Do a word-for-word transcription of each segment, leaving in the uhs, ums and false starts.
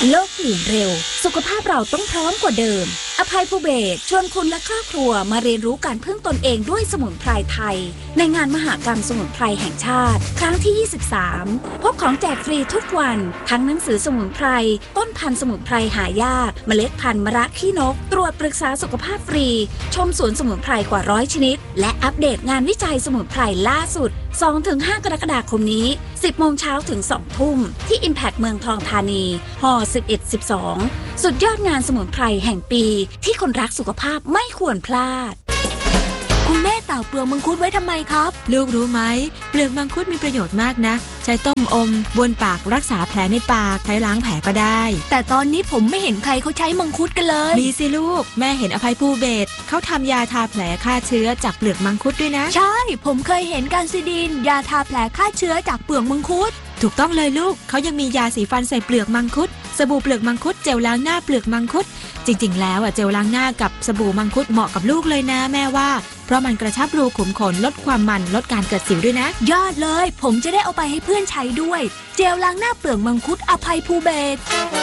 โลกเปลี่ยนเร็วสุขภาพเราต้องพร้อมกว่าเดิมอภัยภูเบศรชวนคุณและครอบครัวมาเรียนรู้การพึ่งตนเองด้วยสมุนไพรไทยในงานมหกรรมสมุนไพรแห่งชาติครั้งที่ยี่สิบสามพบของแจกฟรีทุกวันทั้งหนังสือสมุนไพรต้นพันธุ์สมุนไพรหายากเมล็ดพันธุ์มะระขี้นกตรวจปรึกษาสุขภาพฟรีชมสวนสมุนไพรกว่าร้อยชนิดและอัปเดตงานวิจัยสมุนไพรล่าสุด สองถึงห้า กรกฎาคมนี้ สิบโมงเช้าถึง สองทุ่มที่ Impact เมืองทองธานีฮอ สิบเอ็ด สิบสอง สุดยอดงานสมุนไพรแห่งปีที่คนรักสุขภาพไม่ควรพลาดคุณแม่เต่าเปลือกมังคุดไว้ทำไมครับลูกรู้ไหมเปลือกมังคุดมีประโยชน์มากนะใช้ต้มอมบ้วนปากรักษาแผลในปากใช้ล้างแผลก็ได้แต่ตอนนี้ผมไม่เห็นใครเขาใช้มังคุดกันเลยมีสิลูกแม่เห็นอภัยภูเบศรเขาทำยาทาแผลฆ่าเชื้อจากเปลือกมังคุดด้วยนะใช่ผมเคยเห็นการซิดินยาทาแผลฆ่าเชื้อจากเปลือกมังคุดถูกต้องเลยลูกเขายังมียาสีฟันใส่เปลือกมังคุดสบู่เปลือกมังคุดเจลล้างหน้าเปลือกมังคุดจริงๆแล้วอ่ะเจลล้างหน้ากับสบู่มังคุดเหมาะกับลูกเลยนะแม่ว่าเพราะมันกระชับรูขุมขนลดความมันลดการเกิดสิวด้วยนะยอดเลยผมจะได้เอาไปให้เพื่อนใช้ด้วยเจลล้างหน้าเปลือกมังคุดอภัยภูเบศร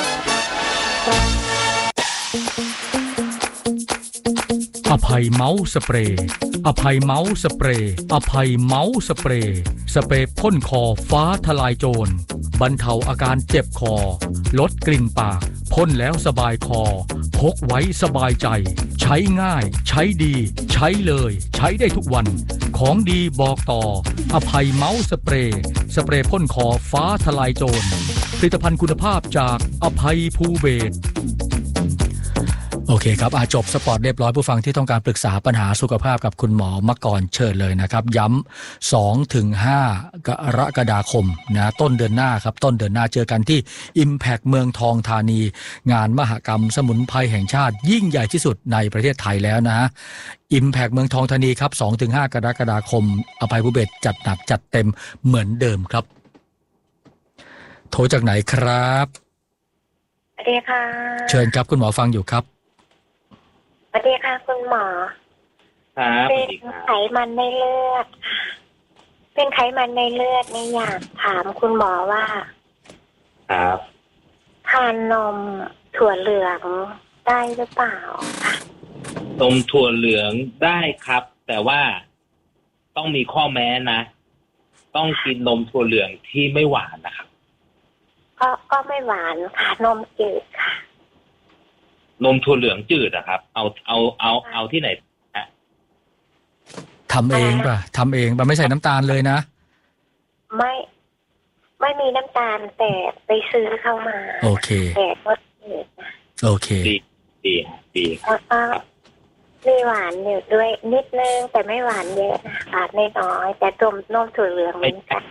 อภัยเมาส์สเปรย์อภัยเมาส์สเปรย์อภัยเมาส์สเปรย์สเปรย์พ่นคอฟ้าทลายโจรบรรเทาอาการเจ็บคอลดกลิ่นปากพ่นแล้วสบายคอพกไว้สบายใจใช้ง่ายใช้ดีใช้เลยใช้ได้ทุกวันของดีบอกต่ออภัยเมาส์สเปรย์สเปรย์พ่นคอฟ้าทลายโจรผลิตภัณฑ์คุณภาพจากอภัยภูเบศรโอเคครับอาจบสปอร์ตเรียบร้อยผู้ฟังที่ต้องการปรึกษาปัญหาสุขภาพกับคุณหมอมกรเชิญเลยนะครับย้ำ สองถึงห้า กรกฎาคมนะต้นเดือนหน้าครับต้นเดือนหน้าเจอกันที่ Impact เมืองทองธานีงานมหกรรมสมุนไพรแห่งชาติยิ่งใหญ่ที่สุดในประเทศไทยแล้วนะ Impact เมืองทองธานีครับ สองถึงห้า กรกฎาคมอภัยภูเบศรจัดหนักจัดเต็มเหมือนเดิมครับโทรจากไหนครับสวัสดีค่ะเชิญครับคุณหมอฟังอยู่ครับสวัสดีค่ะคุณหมอครับเป็นไขมันในเลือดเป็นไขมันในเลือดนี่อยากถามคุณหมอว่าครับทานนมถั่วเหลืองได้หรือเปล่าคะนมถั่วเหลืองได้ครับแต่ว่าต้องมีข้อแม้นะต้องกินนมถั่วเหลืองที่ไม่หวานนะครับก็ก็ไม่หวานค่ะนมจืดค่ะนมถั่วเหลืองจืดอะครับเอาเอาเอาเอาที่ไหนฮะทำเองป่ะทำเองป่ะไม่ใส่น้ำตาลเลยนะไม่ไม่มีน้ำตาลแต่ไปซื้อเข้ามาโอเคแต่รสจืดนะโอเคดีดีดีแล้วก็มีหวานอยู่ด้วยนิดนึงแต่ไม่หวานเยอะนะหวานน้อยแต่นมนมถั่วเหลืองเหมือนกัน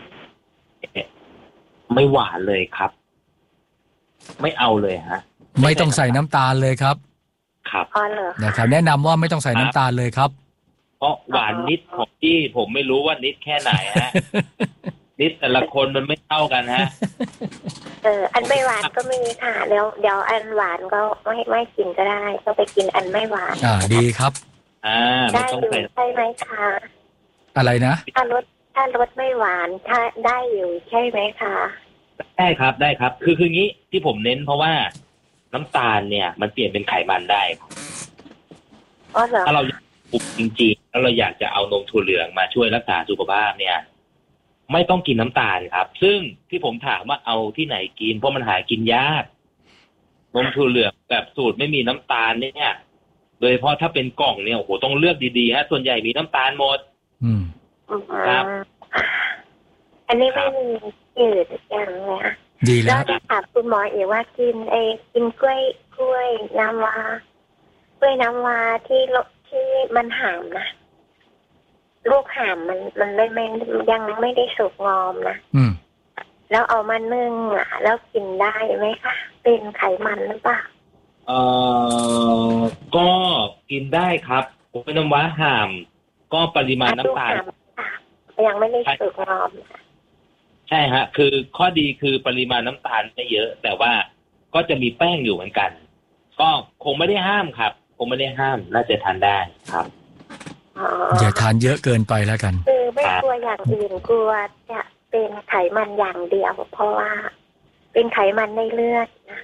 ไม่หวานเลยครับไม่เอาเลยฮะไม่ต้องใส่น้ำตาลเลยครับครับอ๋อเหรอนะครับแนะนำว่าไม่ต้องใส่น้ำตาลเลยครับเพราะหวานนิดของพี่ผมไม่รู้ว่านิดแค่ไหนฮะ นิดแต่ละคนมันไม่เท่ากันฮะเอออันไม่หวานก็มีค่ะแล้วเดี๋ยวอันหวานก็ไม่ไม่กินก็ได้ก็ไปกินอันไม่หวานอ่าดีครับอ่าได้อยู่ใช่ไหมคะอะไรนะถ้ารสถ้ารสไม่หวานถ้าได้อยู่ใช่ไหมคะได้ครับได้ครับคือคืองี้ที่ผมเน้นเพราะว่าน้ำตาลเนี่ยมันเปลี่ยนเป็นไขมันได้ถ้าเราอยากปลุกจริงๆแล้วเราอยากจะเอานมถั่วเหลืองมาช่วยรักษาสุขภาพเนี่ยไม่ต้องกินน้ำตาลครับซึ่งที่ผมถามว่าเอาที่ไหนกินเพราะมันหากินยากนมถั่วเหลืองแบบสูตรไม่มีน้ำตาลเนี่ยโดยเฉพาะถ้าเป็นกล่องเนี่ยโอ้โหต้องเลือกดีๆฮะส่วนใหญ่มีน้ำตาลหมดอืมครับอันนี้ไม่มีจืดอย่างเลยค่ะดีแล้วจะถามคุณหมออีกว่ากินไอ้กินกล้วยกล้วยน้ำว้ากล้วยน้ำว้าที่ที่มันหามนะลูกหามมันมันไม่ไม่ยังไม่ได้สุกงอมนะอืมแล้วเอามานึ่งอ่ะแล้วกินได้ไหมคะเป็นไขมันหรือเปล่าเอ่อก็กินได้ครับกล้วยน้ำว้าหามก็ปริมาณน้ำตาลยังไม่ได้สุกงอมใช่ฮะคือข้อดีคือปริมาณน้ำตาลไม่เยอะแต่ว่าก็จะมีแป้งอยู่เหมือนกันก็คงไม่ได้ห้ามครับคงไม่ได้ห้ามน่าจะทานได้ครับอย่าทานเยอะเกินไปแล้วกันคือไม่กลัวอย่างอื่นกลัวจะเป็นไขมันอย่างเดียวเพราะว่าเป็นไขมันในเลือดนะคะ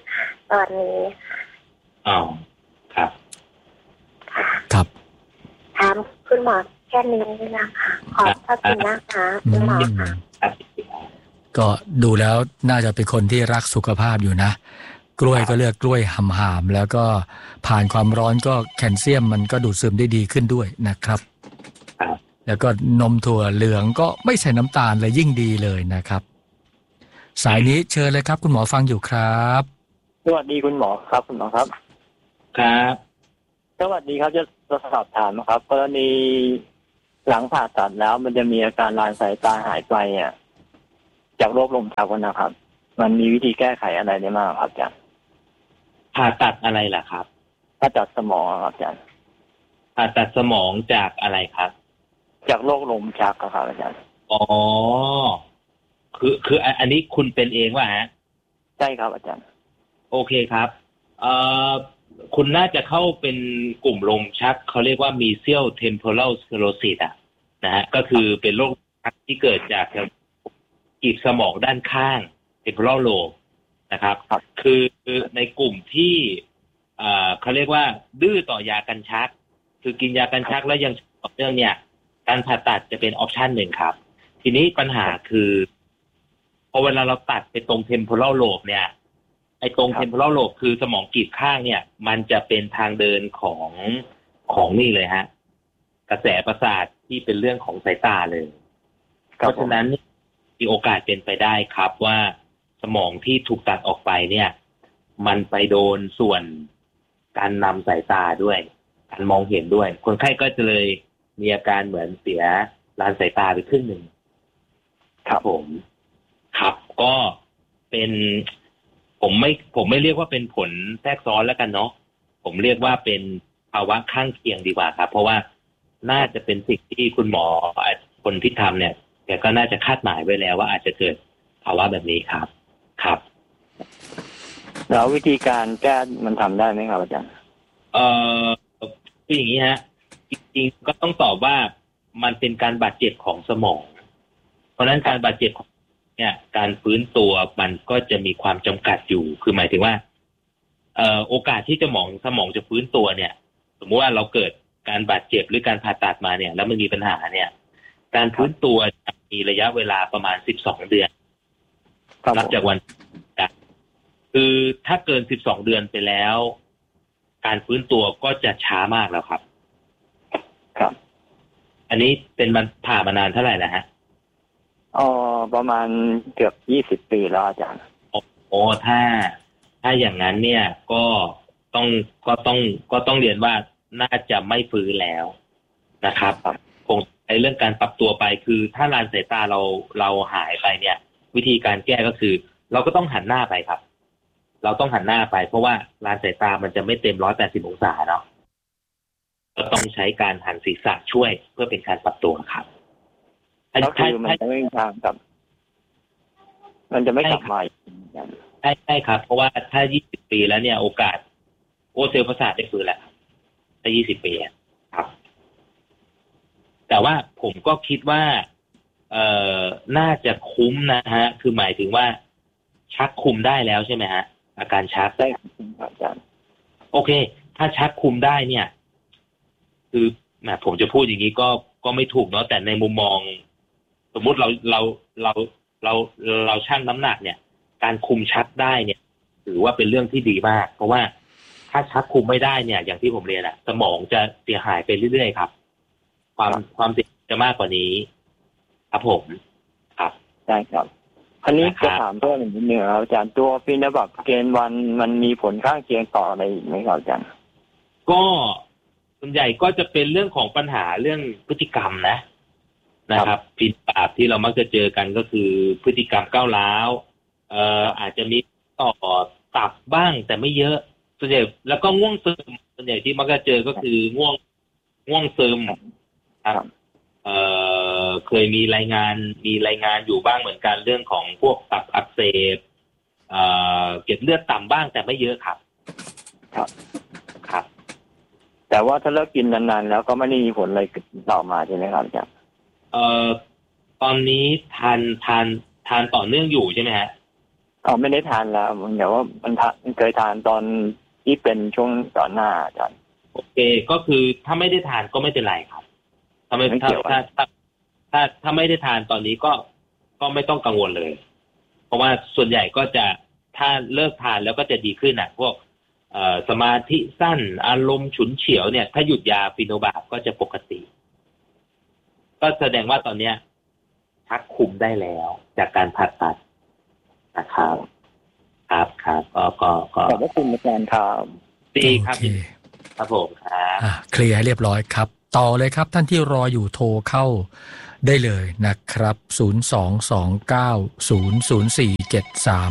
ตอนนี้อ๋อครับครับถามคุณหมอแค่นี้นะคะขอบพระคุณนะคะคุณหมอค่ะก็ดูแล้วน่าจะเป็นคนที่รักสุขภาพอยู่นะกล้วยก็เลือกกล้วยหำๆแล้วก็ผ่านความร้อนก็แคลเซียมมันก็ดูดซึมได้ดีขึ้นด้วยนะครับแล้วก็นมถั่วเหลืองก็ไม่ใส่น้ำตาลเลยยิ่งดีเลยนะครับสายนี้เชิญเลยครับคุณหมอฟังอยู่ครับสวัสดีคุณหมอครับคุณหมอครับครับสวัสดีครับจะสอบถามนะครับกรณีหลังผ่าตัดแล้วมันจะมีอาการลานสายตาหายไปอ่ะจากโรคลมชักนะครับมันมีวิธีแก้ไขอะไรได้บ้างครับอาจารย์ผ่าตัดอะไรล่ะครับผ่าตัดสมองครับอาจารย์ผ่าตัดสมองจากอะไรครับจากโรคลมชักครับอาจารย์อ๋อคือคืออันนี้คุณเป็นเองว่าฮะใช่ครับอาจารย์โอเคครับเอ่อคุณน่าจะเข้าเป็นกลุ่มลมชักเขาเรียกว่า mesial temporal sclerosis อ่ะนะฮะก็คือเป็นโรคชักที่เกิดจากกีบสมองด้านข้าง temporal lobe นะครับคือในกลุ่มที่อ่าเขาเรียกว่าดื้อต่อยากันชักคือกินยากันชักแล้วยังต่อเนื่องเนี่ยการผ่าตัดจะเป็นออปชันหนึ่งครับทีนี้ปัญหาคือพอเวลาเราตัดไปตรง temporal lobe เนี่ยไอ้ตรง temporal lobe คือสมองกีบข้างเนี่ยมันจะเป็นทางเดินของของนี่เลยฮะกระแสประสาทที่เป็นเรื่องของสายตาเลยเพราะฉะนั้นมีโอกาสเป็นไปได้ครับว่าสมองที่ถูกตัดออกไปเนี่ยมันไปโดนส่วนการนำสายตาด้วยการมองเห็นด้วยคนไข้ก็จะเลยมีอาการเหมือนเสียลานสายตาไปครึ่งหนึ่งครับผมครับก็เป็นผมไม่ผมไม่เรียกว่าเป็นผลแทรกซ้อนแล้วกันเนาะผมเรียกว่าเป็นภาวะข้างเคียงดีกว่าครับเพราะว่าน่าจะเป็นสิ่งที่คุณหมอคนที่ทำเนี่ยแกก็น่าจะคาดหมายไว้แล้วว่าอาจจะเกิดภาวะแบบนี้ครับครับแล้ววิธีการแก้มันทำได้ไหมครับอาจารย์เอ่อคืออย่างนี้ฮะจริงๆก็ต้องตอบว่ามันเป็นการบาดเจ็บของสมองเพราะฉะนั้นการบาดเจ็บของเนี่ยการฟื้นตัวมันก็จะมีความจำกัดอยู่คือหมายถึงว่าเอ่อโอกาสที่จะหมองสมองจะฟื้นตัวเนี่ยสมมติว่าเราเกิดการบาดเจ็บหรือการผ่าตัดมาเนี่ยแล้วมันมีปัญหาเนี่ยการฟื้นตัวจะมีระยะเวลาประมาณสิบสองเดือนนับจากวันคือถ้าเกินสิบสองเดือนไปแล้วการฟื้นตัวก็จะช้ามากแล้วครับครับอันนี้เป็นมันผ่ามานานเท่าไหร่แล้วฮะอ๋อประมาณเกือบยี่สิบปีแล้วอาจารย์โอ้ถ้าถ้าอย่างนั้นเนี่ยก็ต้องก็ต้องก็ต้องเรียนว่าน่าจะไม่ฟื้นแล้วนะครับคงในเรื่องการปรับตัวไปคือถ้าลานสายตาเราเราหายไปเนี่ยวิธีการแก้ก็คือเราก็ต้องหันหน้าไปครับเราต้องหันหน้าไปเพราะว่าลานสายตามันจะไม่เต็มหนึ่งร้อยแปดสิบองศาเนาะก็ต้องใช้การหันศีรษะช่วยเพื่อเป็นการปรับตัวครับแล้วคือมันจะไม่ทางกับมันจะไม่กลับมาใช่ใช่ครับเพราะว่าถ้ายี่สิบปีแล้วเนี่ยโอกาสโอเซลประสาทจะฟื้นแล้วถ้ายี่สิบปีครับแต่ว่าผมก็คิดว่าเอ่อน่าจะคุ้มนะฮะคือหมายถึงว่าชักคุมได้แล้วใช่ไหมฮะอาการชักได้ครับอาจารย์โอเคถ้าชักคุมได้เนี่ยคือแหมผมจะพูดอย่างนี้ก็ก็ไม่ถูกเนาะแต่ในมุมมองสมมุติเราเราเราเราเราชั่งน้ำหนักเนี่ยการคุมชักได้เนี่ยถือว่าเป็นเรื่องที่ดีมากเพราะว่าถ้าชักคุมไม่ได้เนี่ยอย่างที่ผมเรียนอะสมองจะเสียหายไปเรื่อยๆครับความความเสี่ยงจะมากกว่านี้ครับผมครับได้ครับอันนี้จะถามเพิ่มอีกนิดนึงครับอาจารย์ตัวฟีนบับเกนวันมันมีผลข้างเคียงต่ออะไรอีกไหมครับอาจารย์ก็ส่วนใหญ่ก็จะเป็นเรื่องของปัญหาเรื่องพฤติกรรมนะนะครับฟีนบับที่เรามักจะเจอกันก็คือพฤติกรรมก้าวร้าวเอ่ออาจจะมีต่อตับบ้างแต่ไม่เยอะส่วนใหญ่แล้วก็ง่วงซึมส่วนใหญ่ที่มักจะเจอก็คือง่วงง่วงซึมครับเอ่อเคยมีรายงานมีรายงานอยู่บ้างเหมือนกันเรื่องของพวกตับอักเสบเอ่อเกล็ดเลือดต่ำบ้างแต่ไม่เยอะครับครับครับแต่ว่าถ้าเลิกกินนานๆแล้วก็ไม่ได้มีผลอะไรต่อมาใช่ไหมครับอาจารย์เอ่อตอนนี้ทานทานทานต่อเนื่องอยู่ใช่ไหมฮะอ๋อไม่ได้ทานแล้วเดี๋ยวว่ามันทานเคยทานตอนที่เป็นช่วงก่อนหน้าอาจารย์โอเคก็คือถ้าไม่ได้ทานก็ไม่เป็นไรครับถ้าไม่ถ้าถ้าถ้าถ้าถ้าไม่ได้ทานตอนนี้ก็ก็ไม่ต้องกังวลเลยเพราะว่าส่วนใหญ่ก็จะถ้าเลิกทานแล้วก็จะดีขึ้นอ่ะพวกเอ่อสมาธิสั้นอารมณ์ฉุนเฉียวเนี่ยถ้าหยุดยาฟีโนบาฟก็จะปกติก็แสดงว่าตอนเนี้ยพักคุมได้แล้วจากการผ่าตัดนะครับครับครับก็ก็ก็ขอบพระคุณอาจารย์ครับดีครับครับผมครับเคลียร์เรียบร้อยครับต่อเลยครับท่านที่รออยู่โทรเข้าได้เลยนะครับศูนย์ สอง สอง เก้า ศูนย์ ศูนย์ สี่ เจ็ด สาม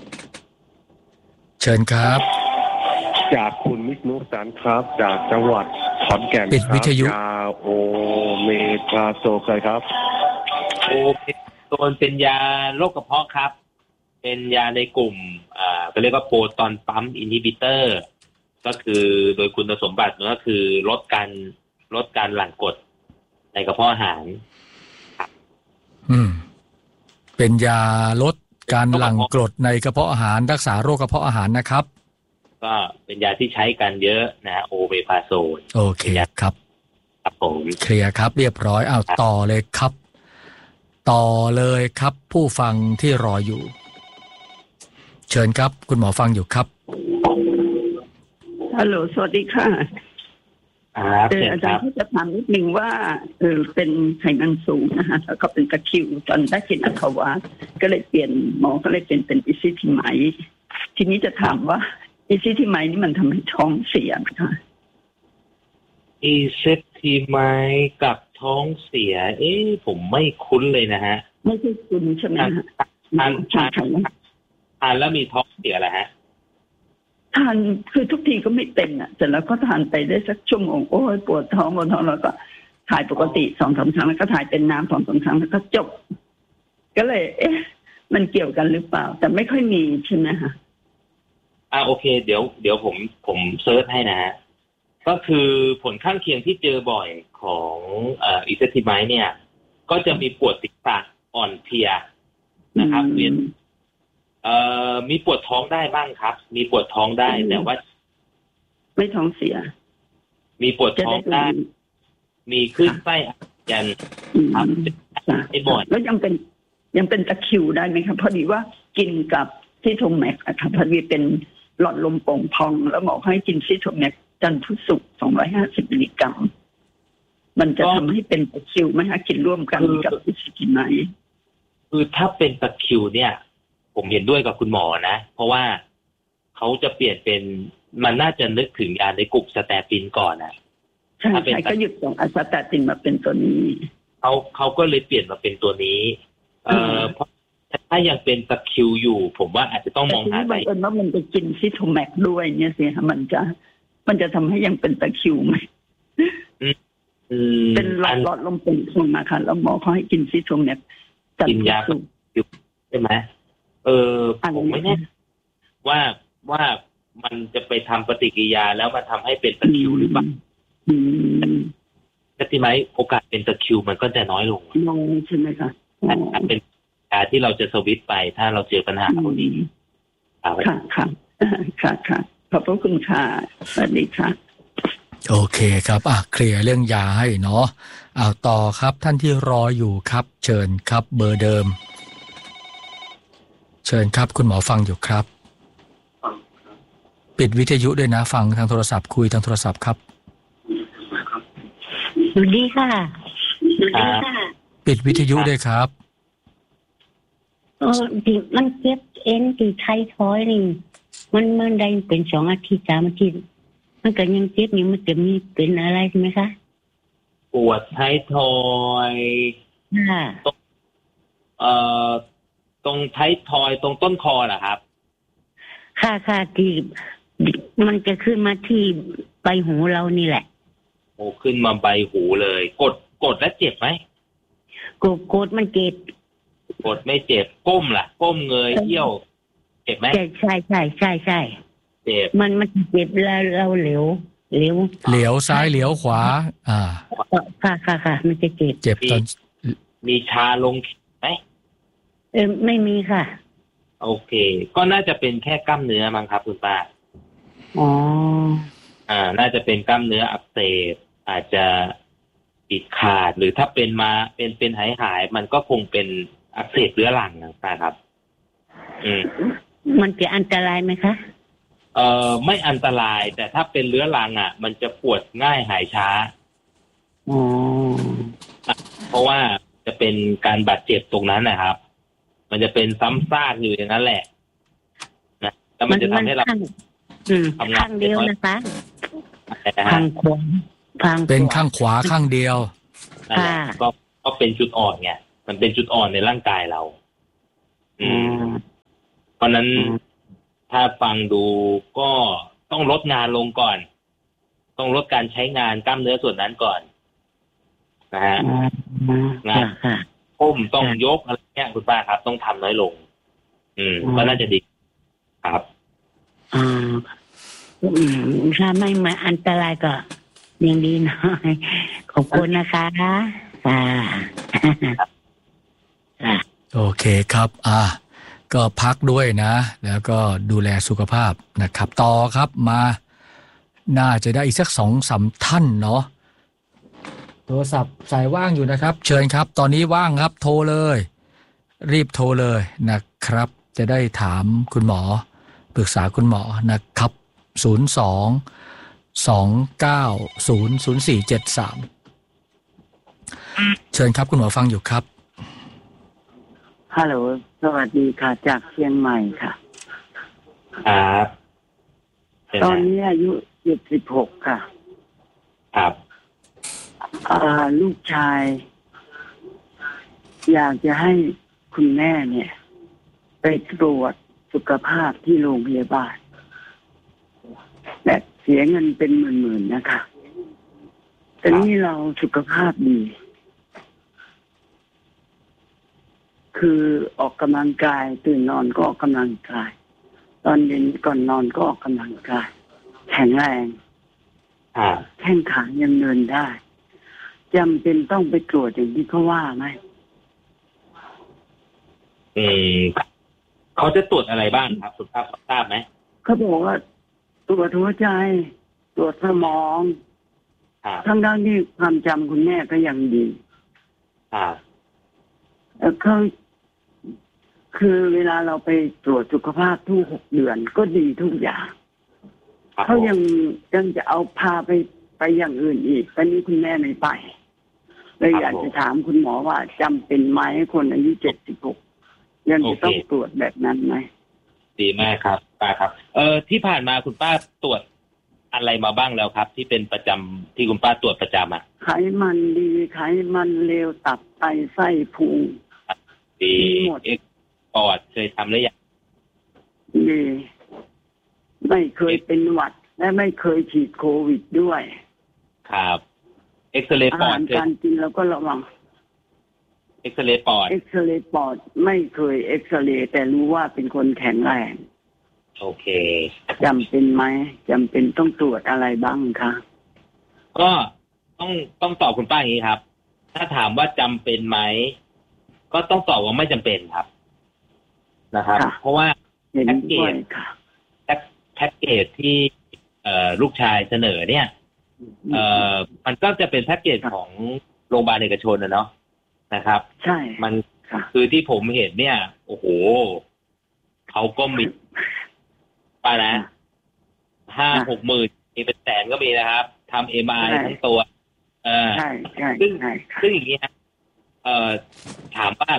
เชิญครับจากคุณวิษณุสันครับจากจังหวัดขอนแก่นปิดวิทยุยาโอเมกาโซใครครับโอเมกาโซเป็นยาโรคกระเพาะครับเป็นยาในกลุ่มอ่าก็เรียกว่าโปรตอนปั๊มอินฮิบิเตอร์ก็คือโดยคุณสมบัติก็คือลดการลดการหลั่งกรดในกระเพาะอาหารอืมเป็นยาลดการหลั่งกรดในกระเพาะอาหารรักษาโรคกระเพาะอาหารนะครับก็เป็นยาที่ใช้กันเยอะนะโอเมพาโซนโอเคครับครับผมเคลียร์ครับเรียบร้อยเอาต่อเลยครับต่อเลยครับผู้ฟังที่รออยู่เชิญครับคุณหมอฟังอยู่ครับฮัลโหลสวัสดีค่ะเอออาจารย์ที่จะถามนิดนึงว่าเออเป็นไขมันสูงนะคะแล้วก็เป็นตะคริวตอนได้กินอัลคาวาก็เลยเปลี่ยนหมอก็เลยเปลี่ยนเป็นอิซิทิไมด์ทีนี้จะถามว่าอิซิทิไมด์นี่มันทำให้ท้องเสียไหมคะอิซิทิไมด์กับท้องเสียเอ๊ะผมไม่คุ้นเลยนะฮะไม่ใช่คุ้นใช่ไหมฮะทานทานทานแล้วมีท้องเสียอะไรฮะทานคือทุกทีก็ไม่เป็นอ่ะเสร็จแล้วก็ทานไปได้สักชั่วโมงโอ้ยปวดท้องปวดท้องแล้วก็ถ่ายปกติสองสามครั้งแล้วก็ถ่ายเป็นน้ำสองสามครั้งแล้วก็จบก็เลยเอ๊ะมันเกี่ยวกันหรือเปล่าแต่ไม่ค่อยมีใช่ไหมคะอ่าโอเคเดี๋ยวเดี๋ยวผมผมเซิร์ชให้นะฮะก็คือผลข้างเคียงที่เจอบ่อยของเอ่ออิเซทิไมด์เนี่ยก็จะมีปวดศีรษะอ่อนเพลียนะครับเวียนเอ่อมีปวดท้องได้บ้างครับมีปวดท้องได้แต่ว่าไม่ท้องเสียมีปวดท้องได้มีคลื่นไส้อาเจียนครับไม่บ่อยแล้วยังเป็นยังเป็นตะคริวได้ไหมครับพอดีว่ากินกับซิโทแม็กอะครับพอดีเป็นหลอดลมโป่งพองแล้วหมอให้กินซิโทแม็กจันทร์พุธศุกร์สองร้อยห้าสิบมิลลิกรัมมันจะทำให้เป็นตะคริวไหมคะกินร่วมกันกับอิซิทิไมด์คือถ้าเป็นตะคริวเนี่ยผมเห็นด้วยกับคุณหมอนะเพราะว่าเขาจะเปลี่ยนเป็นมันน่าจะนึกถึงยาในกลุ่มสเตตินก่อนนะใช่ใช่ก็หยุดส่งอะสเตตินมาเป็นตัวนี้เขาเขาก็เลยเปลี่ยนมาเป็นตัวนี้เอ่อเพราะถ้ายังเป็นตะคริวอยู่ผมว่าอาจจะต้องมองหาไปเอ็นว่ามันจะกินซิโทแม็กด้วยเนี่ยสิฮะมันจะมันจะทำให้ยังเป็นตะคริวไหมเป็นหลอดหลอดลมโป่งพองมาค่ะแล้วหมอเขาให้กินซิโทแม็กกินยาใช่ไหมเออผมไม่แน่ว่าว่ามันจะไปทำปฏิกิริยาแล้วมันทำให้เป็นตะคริวหรือเปล่าแต่ที่ไหมโอกาสเป็นตะคริวมันก็จะน้อยลงน้อยใช่ไหมคะถ้าเป็นยาที่เราจะสวิตช์ไปถ้าเราเจอปัญหาพวกนี้ค่ะค่ะค่ะค่ะขอบพระคุณค่ะสวัสดีค่ะโอเคครับอ่ะเคลียร์เรื่องยาให้เนาะเอาต่อครับท่านที่รออยู่ครับเชิญครับเบอร์เดิมเชิญครับคุณหมอฟังอยู่ครับปิดวิทยุด้วยนะฟังทางโทรศัพท์คุยทางโทรศัพท์ครับสวัสดีค่ะสวัสดีค่ะปิดวิทยุด้วยครับเออที่มันเจ็บเอ็นที่ไทยทอยนี่มันมันได้เป็นสองอาทิตย์สามอาทิตย์มันก็ยังเจ็บนี่มันจะมีเป็นอะไรใช่ไหมคะปวดไทยทอยค่ะเอ่อตรงไททอยตรงต้นคอเหรอครับค่ะค่ะที่มันจะขึ้นมาที่ใบหูเรานี่แหละโอ้ขึ้นมาใบหูเลยกดกดแล้วเจ็บไหมกดกดมันเจ็บกดไม่เจ็บก้มล่ะก้มเงยเอี้ยวเจ็บไหมใช่ใช่ใช่ใช่ใช่เจ็บมันมันเจ็บแล้วเราเหลวเหลวเหลวซ้ายเหลวขวาอ่าค่ะค่ะค่ะมันจะเจ็บเจ็บตอนมีชาลงไหมเออไม่มีค่ะโอเคก็น่าจะเป็นแค่กล้ามเนื้อมั้งครับคุณป้าอ๋ออ่าน่าจะเป็นกล้ามเนื้ออักเสบอาจจะติดขาดหรือถ้าเป็นมาเป็นเป็นหายหายมันก็คงเป็นอักเสบเรื้อรังนะครับอืมมันจะอันตรายไหมคะเอ่อไม่อันตรายแต่ถ้าเป็นเรื้อรังอ่ะมันจะปวดง่ายหายช้าอ๋อเพราะว่าจะเป็นการบาดเจ็บตรงนั้นนะครับมันจะเป็นซ้ำซากอยู่อย่างนั้นแหละนะแล้วมันจะทำให้เราทำงานเดียวนะคะข้างขวาเป็นข้างขวาข้างเดียวก็ก็เป็นจุดอ่อนไงมันเป็นจุดอ่อนในร่างกายเราอืมเพราะนั้นถ้าฟังดูก็ต้องลดงานลงก่อนต้องลดการใช้งานกล้ามเนื้อส่วนนั้นก่อนนะฮะงานก้มต้องยกอะไรเงี้ยคุณป้าครับต้องทำน้อยลงอืมก็น่าจะดีครับอ่าถ้าไม่มาอันตรายก็ยังดีหน่อยขอบคุณนะคะอ่าโอเคครับอ่าก็พักด้วยนะแล้วก็ดูแลสุขภาพนะครับต่อครับมาน่าจะได้อีกสักสองสามท่านเนาะโทรศัพท์สายว่างอยู่นะครับเชิญครับตอนนี้ว่างครับโทรเลยรีบโทรเลยนะครับจะได้ถามคุณหมอปรึกษาคุณหมอนะครับศูนย์ สอง สอง เก้า ศูนย์ ศูนย์ สี่ เจ็ด สามเชิญครับคุณหมอฟังอยู่ครับฮัลโหลสวัสดีค่ะจากเชียงใหม่ค่ะครับตอนนี้อายุเจ็ดสิบหกค่ะครับอ่าลูกชายอยากจะให้คุณแม่เนี่ยไปตรวจสุขภาพที่โรงพยาบาลแบบเสียเงินเป็นหมื่นๆนะคะแต่นี่เราสุขภาพดีคือออกกำลังกายตื่นนอนก็ออกกำลังกายตอนเย็นก่อนนอนก็ออกกำลังกายแข็งแรงแข้งขายังเดินได้จำเป็นต้องไปตรวจอย่างที่เขาว่าไหมอืมเขาจะตรวจอะไรบ้างครับสุภาพทราบไหมเขาบอกว่าตรวจหัวใจตรวจสมองทั้งด้านที่ความจำคุณแม่ก็ยังดีแล้วเขาคือเวลาเราไปตรวจสุขภาพทุกหกเดือนก็ดีทุกอย่างเขายังยังจะเอาพาไปไปอย่างอื่นอีกตอนนี้คุณแม่ไม่ไปเลยอยากจะถามคุณหมอว่าจำเป็นไหมคนอายุเจ็ดสิบหกยังจะต้องตรวจแบบนั้นไหมดีมากครับป้าครับเออที่ผ่านมาคุณป้าตรวจอะไรมาบ้างแล้วครับที่เป็นประจำที่คุณป้าตรวจประจำอ่ะไขมันดีไขมันเลวตับไตไส้พุงดีเอ็กปอดเคยทำหรือยังดีไม่เคยเป็นหวัดและไม่เคยฉีดโควิดด้วยครับเอ็กซเรย์ปอดการกินแล้วก็ระวังเอ็กซเรย์ปอดเอ็กซเรย์ปอดไม่เคยเอ็กซเรย์แต่รู้ว่าเป็นคนแข็งแรงโอเคจำเป็นไหมจำเป็นต้องตรวจอะไรบ้างคะก็ต้องต้องตอบคุณป้าอย่างนี้ครับถ้าถามว่าจำเป็นไหมก็ต้องตอบว่าไม่จำเป็นครับนะครับเพราะว่าแพ็กเกจแพ็กเกจที่เอ่อลูกชายเสนอเนี่ยเอ่อมันก็จะเป็นแพ็กเกจของโรงพยาบาลเอกชนนะเนาะนะครับใช่มันคือที่ผมเห็นเนี่ยโอ้โหเขาก็มีไปนะห้าหกหมื่นมีเป็นแสนก็มีนะครับทำเอ็มไอทั้งตัวเออใช่ใช่ซึ่งซึ่งอย่างนี้ฮะเอ่อถามว่า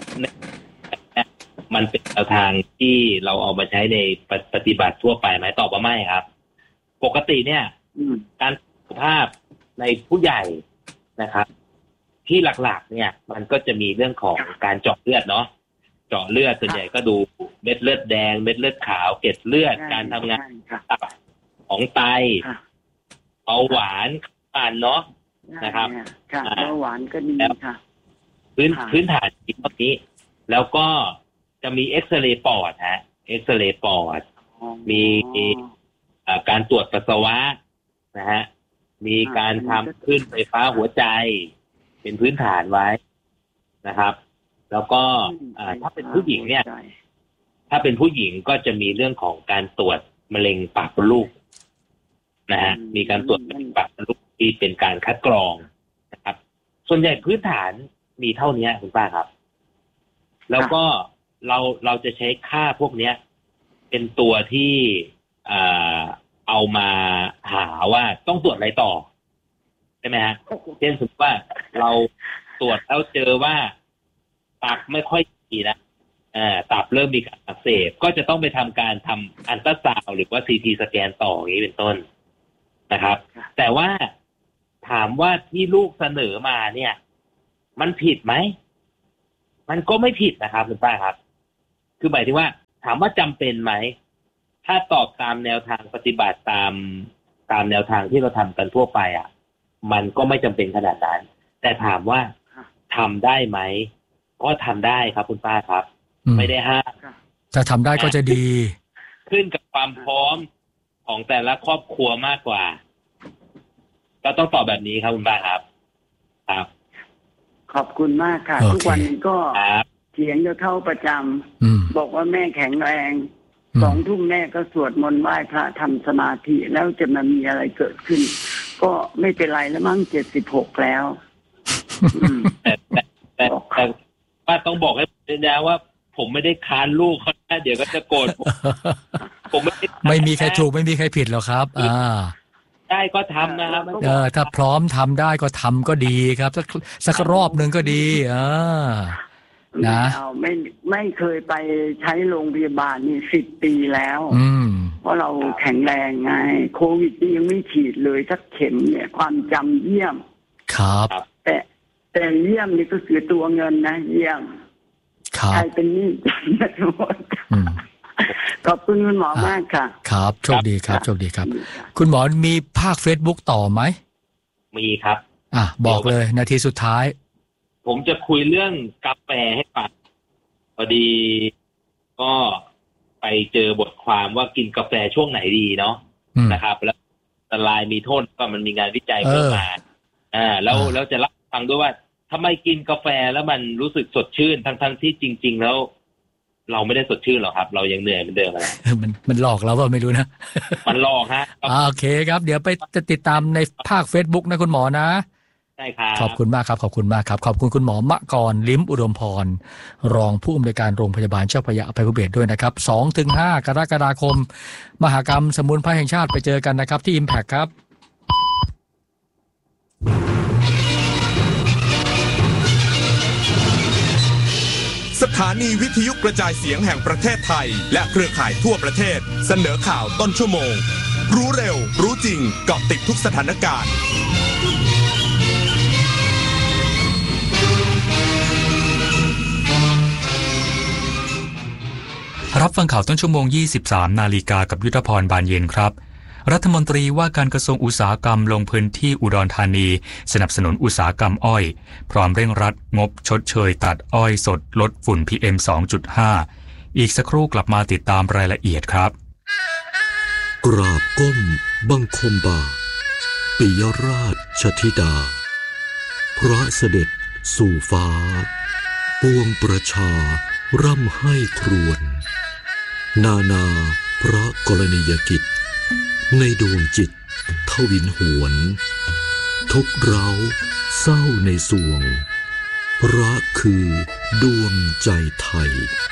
มันเป็นแนวทางที่เราเอามาใช้ในปฏิบัติทั่วไปไหมตอบว่าไม่ครับปกติเนี่ยการสุขภาพในผู้ใหญ่นะครับที่หลักๆเนี่ยมันก็จะมีเรื่องของการเจาะเลือดเนาะเจาะเลือดส่วนใหญ่ก็ดูเม็ดเลือดแดงเม็ดเลือดขาวเกล็ดเลือดการทำงานของไตเบาหวานอ่านเนาะนะครับเบาหวานก็ดีค่ะพื้นพื้นฐานที่ตรงนี้แล้วก็จะมีเอ็กซเรย์ปอดฮะเอ็กซเรย์ปอดมีการตรวจปัสสาวะนะฮะมีการทำคลื่นไฟฟ้าหัวใจเป็นพื้นฐานไว้นะครับแล้วก็ถ้าเป็นผู้หญิงเนี่ยถ้าเป็นผู้หญิงก็จะมีเรื่องของการตรวจมะเร็งปากมดลูกนะฮะมีการตรวจมะเร็งปากมดลูกที่เป็นการคัดกรองนะครับส่วนใหญ่พื้นฐานมีเท่านี้คุณป้าครับแล้วก็เราเราจะใช้ค่าพวกเนี้ยเป็นตัวที่อ่าเอามาหาว่าต้องตรวจอะไรต่อใช่ไหมฮะเช่นสมมติว่าเราตรวจแล้วเจอว่าตับไม่ค่อยดีนะอ่าตับเริ่มมีการอักเสบก็จะต้องไปทำการทำอัลตราซาวด์หรือว่าซีทีสแกนต่ออย่างนี้เป็นต้นนะครับแต่ว่าถามว่าที่ลูกเสนอมาเนี่ยมันผิดไหมมันก็ไม่ผิดนะครับคุณป้าครับคือหมายถึงว่าถามว่าจำเป็นไหมถ้าตอบตามแนวทางปฏิบัติตามตามแนวทางที่เราทำกันทั่วไปอ่ะมันก็ไม่จำเป็นขนาดนั้นแต่ถามว่าทำได้ไหมก็ทำได้ครับคุณป้าครับไม่ได้ห้ามถ้าทำได้ก็จะดีขึ้นกับความพร้อมของแต่ละครอบครัวมากกว่าก็ต้องตอบแบบนี้ครับคุณป้าครับครับขอบคุณมากค่ะ okay. ทุกวันนี้ก็เถียงจะเข้าประจำบอกว่าแม่แข็งแรงสองทุ่มแม่ก็สวดมนต์ไหว้พระทำสมาธิแล้วจะมามีอะไรเกิดขึ้นก็ไม่เป็นไรแล้วมั้งเจ็ดสิบหกแล้วแต่แต่แต่แต่ป้าต้องบอกให้นะว่าผมไม่ได้ค้านลูกเขานะเดี๋ยวก็จะโกรธผมไม่ไม่มีใครถูกไม่มีใครผิดหรอกครับอ่าได้ก็ทำนะครับเออถ้าพร้อมทำได้ก็ทำก็ดีครับสักสักรอบหนึ่งก็ดีอ่านะไม่ไม่เคยไปใช้โรงพยาบาลนี่สิบปีแล้วเพราะเราแข็งแรงไงโควิดนี่ยังไม่ฉีดเลยสักเข็มเนี่ยความจำเยี่ยมครับแต่แต่เยี่ยมนี่ก็คือตัวเงินนะเยี่ยมใครเป็นหนี้นะทุกคนขอบคุณคุณหมอมากค่ะครับโชคดีครับโชคดีครับคุณหมอมีภาค Facebook ต่อไหมมีครับอ่ะบอกเลยนาทีสุดท้ายผมจะคุยเรื่องกาแฟให้ฟังพอดีก็ไปเจอบทความว่ากินกาแฟช่วงไหนดีเนาะนะครับแล้วอันตรายมีโทษก็มันมีงานวิจัยเพิ่มมาอ่าแล้วแล้วจะเล่าฟังด้วยว่าทำไมกินกาแฟแล้วมันรู้สึกสดชื่นทั้งๆที่จริงๆแล้วเราไม่ได้สดชื่นหรอกครับเรายังเหนื่อยเหมือนเดิมนะมันมันหลอกเราเปล่าไม่รู้นะมันหลอกฮะโอเคครับเดี๋ยวไปจะติดตามในภาค Facebook นะคุณหมอนะใช่ครับขอบคุณมากครับขอบคุณมากครับขอบคุณคุณหมอมะกรลิ้มอุดมพรรองผู้อำนวยการโรงพยาบาลเจ้าพระยาอภัยภูเบศรด้วยนะครับ สองถึงห้า กรกฎาคมมหกรรมสมุนไพรแห่งชาติไปเจอกันนะครับที่ Impact ครับสถานีวิทยุกระจายเสียงแห่งประเทศไทยและเครือข่ายทั่วประเทศเสนอข่าวต้นชั่วโมงรู้เร็วรู้จริงเกาะติดทุกสถานการณ์รับฟังข่าวต้นชั่วโมง ยี่สิบสาม นาฬิกากับยุทธพรบานเย็นครับรัฐมนตรีว่าการกระทรวงอุตสาหกรรมลงพื้นที่อุดรธานีสนับสนุนอุตสาหกรรมอ้อยพร้อมเร่งรัดงบชดเชยตัดอ้อยสดลดฝุ่น พี เอ็ม สองจุดห้า อีกสักครู่กลับมาติดตามรายละเอียดครับกราบก้มบังคมบาทปิยราชธิดาพระเสด็จสู่ฟ้าปวงประชาร่ำให้ครวญนานาพระกรณียกิจในดวงจิตทวินหวนทุกเร้าเศร้าในสวงรักคือดวงใจไทย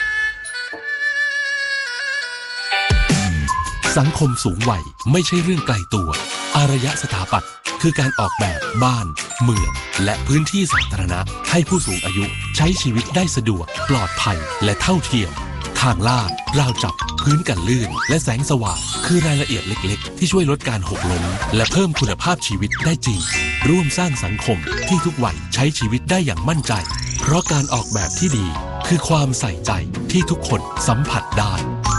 สังคมสูงวัยไม่ใช่เรื่องไกลตัวอารยสถาปัตย์คือการออกแบบบ้านเมืองและพื้นที่สาธารณะให้ผู้สูงอายุใช้ชีวิตได้สะดวกปลอดภัยและเท่าเทียมทางลาดราวจับพื้นกันลื่นและแสงสว่างคือรายละเอียดเล็กๆที่ช่วยลดการหกล้มและเพิ่มคุณภาพชีวิตได้จริงร่วมสร้างสังคมที่ทุกวัยใช้ชีวิตได้อย่างมั่นใจเพราะการออกแบบที่ดีคือความใส่ใจที่ทุกคนสัมผัสได้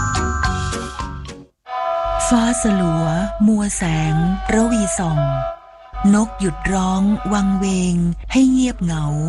ฟ้าสลัวมัวแสงระวีส่องนกหยุดร้องวังเวงให้เงียบเหงา